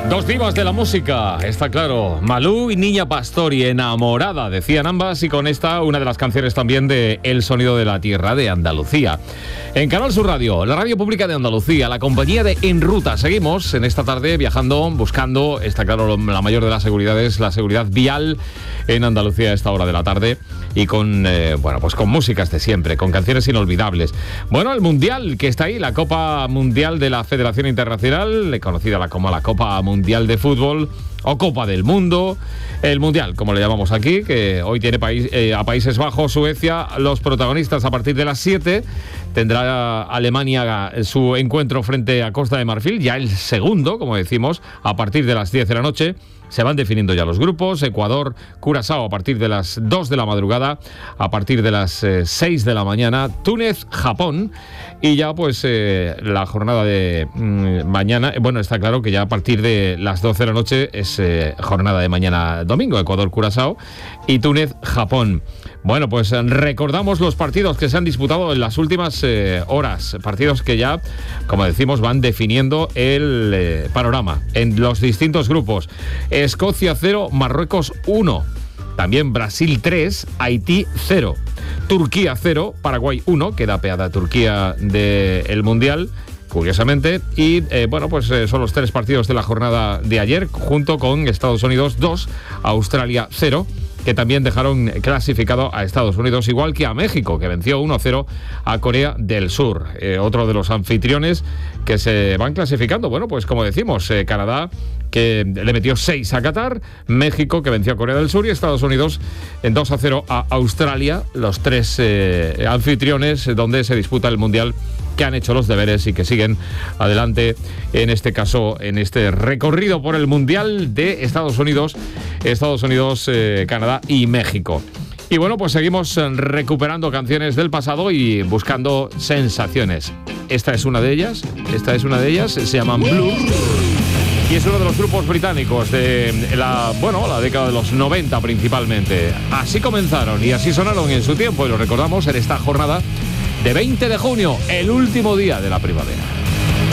Dos divas de la música, está claro, Malú y Niña Pastori, enamorada, decían ambas, y con esta una de las canciones también de El Sonido de la Tierra de Andalucía. En Canal Sur Radio, la radio pública de Andalucía, la compañía de En Ruta. Seguimos en esta tarde viajando, buscando, está claro, la mayor de las seguridades, la seguridad vial en Andalucía a esta hora de la tarde, y con, pues con músicas de siempre, con canciones inolvidables. Bueno, el Mundial que está ahí, la Copa Mundial de la Federación Internacional, conocida como la Copa Mundial de Fútbol o Copa del Mundo, el Mundial, como le llamamos aquí, que hoy tiene a Países Bajos, Suecia, los protagonistas a partir de las 7. Tendrá Alemania su encuentro frente a Costa de Marfil, ya el segundo, como decimos, a partir de las 10 de la noche. Se van definiendo ya los grupos. Ecuador, Curazao a partir de las 2 de la madrugada, a partir de las 6 de la mañana, Túnez, Japón, y ya pues la jornada de mañana, bueno, está claro que ya a partir de las 12 de la noche es jornada de mañana domingo, Ecuador, Curazao y Túnez, Japón. Bueno, pues recordamos los partidos que se han disputado en las últimas horas, partidos que ya, como decimos, van definiendo el panorama en los distintos grupos. Escocia 0, Marruecos 1, también Brasil 3, Haití 0, Turquía 0, Paraguay 1, queda peada Turquía del Mundial, curiosamente, y son los 3 partidos de la jornada de ayer, junto con Estados Unidos 2, Australia 0, que también dejaron clasificado a Estados Unidos, igual que a México, que venció 1-0 a Corea del Sur. Otro de los anfitriones que se van clasificando, bueno, pues como decimos, Canadá, que le metió 6 a Qatar, México, que venció a Corea del Sur, y Estados Unidos en 2-0 a Australia, los 3 anfitriones donde se disputa el Mundial, que han hecho los deberes y que siguen adelante, en este caso, en este recorrido por el Mundial de Estados Unidos, Canadá y México. Y bueno, pues seguimos recuperando canciones del pasado y buscando sensaciones. Esta es una de ellas, se llaman Blur, y es uno de los grupos británicos de la década de los 90 principalmente. Así comenzaron y así sonaron en su tiempo, y lo recordamos en esta jornada de 20 de junio, el último día de la primavera.